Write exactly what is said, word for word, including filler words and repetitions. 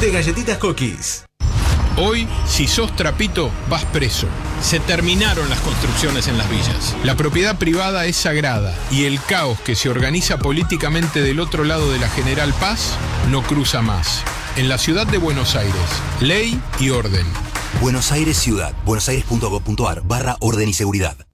de galletitas Cookies. Hoy, si sos trapito, vas preso. Se terminaron las construcciones en las villas. La propiedad privada es sagrada y el caos que se organiza políticamente del otro lado de la General Paz no cruza más. En la ciudad de Buenos Aires, ley y orden. Buenos Aires Ciudad. buenosaires punto gov punto ar barra orden y seguridad.